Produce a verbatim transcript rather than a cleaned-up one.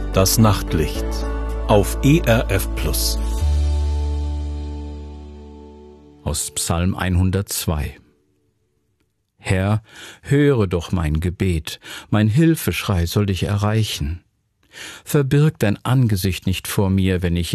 Das Nachtlicht auf E R F Plus. Aus Psalm hundertzwei. Herr, höre doch mein Gebet, mein Hilfeschrei soll dich erreichen. Verbirg dein Angesicht nicht vor mir, wenn ich